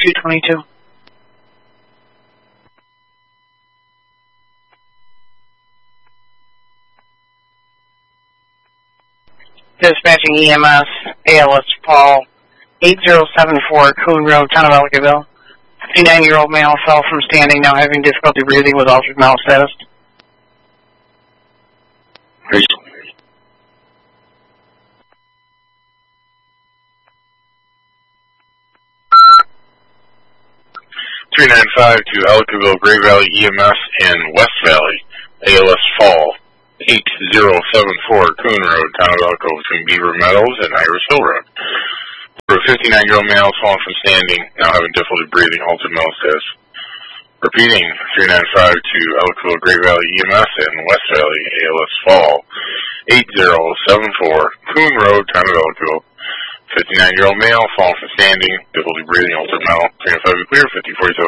222. Dispatching EMS, ALS Paul, 8074 Coon Road, town of Ellicottville. 59-year-old male fell from standing, now having difficulty breathing with altered mental status. 395 to Ellicottville, Gray Valley EMS, and West Valley, ALS Fall, 8074 Coon Road, town of Ellicottville, between Beaver Meadows and Iris Hill Road. For a 59-year-old male fallen from standing, now having difficulty breathing, altered mental status. Repeating, 395 to Ellicottville, Gray Valley EMS, and West Valley, ALS Fall, 8074 Coon Road, town of Ellicottville. 59-year-old male fallen from standing, difficulty breathing, altered mental, 305 clear, 5047